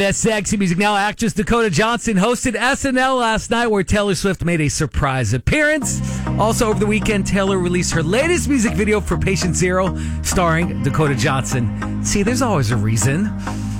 That's sexy music now. Actress Dakota Johnson hosted SNL last night where Taylor Swift made a surprise appearance. Also over the weekend, Taylor released her latest music video for Patient Zero starring Dakota Johnson. See, there's always a reason.